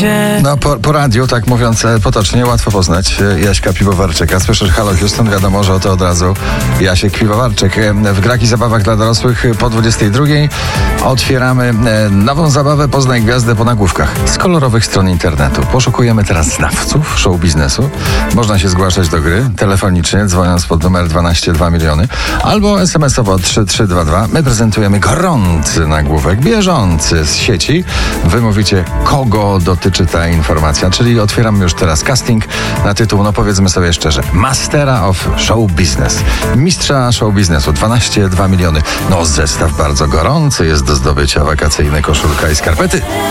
gdzie... No po radiu, tak mówiąc potocznie, łatwo poznać Jaśka Piwowarczyka. Słyszysz Halo Houston, wiadomo, że to od razu Jasiek Piwowarczyk. W grach i zabawach dla dorosłych po 22 otwieramy nową zabawę Poznaj Gwiazdę po nagłówkach z kolorowych stron internetu. Poszukujemy teraz znawców show biznesu. Można się zgłaszać do gry telefonicznie, dzwoniąc pod numer 12 2 miliony albo SMS-owo 3322. My prezentujemy gorący nagłówek, bieżący z sieci. Wy mówicie, kogo dotyczy ta informacja, czyli otwieramy już teraz casting na tytuł, no powiedzmy sobie szczerze, Mastera of Show Business. Mistrza show biznesu, 12 2 miliony. No zestaw bardzo gorący jest do zdobycia, wakacyjne koszulka i skarpety.